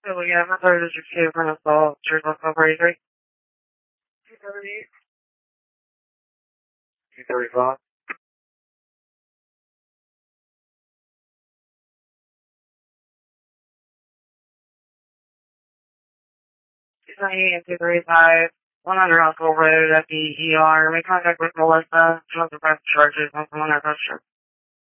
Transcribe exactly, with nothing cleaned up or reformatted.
So we have a third district two for an assault, Church of thirty-three. two thirty-eight. two thirty-five. two ninety-eight and two thirty-five. one hundred Hospital Road at the E R. Make contact with Melissa. She wants to press charges on someone at restaurant.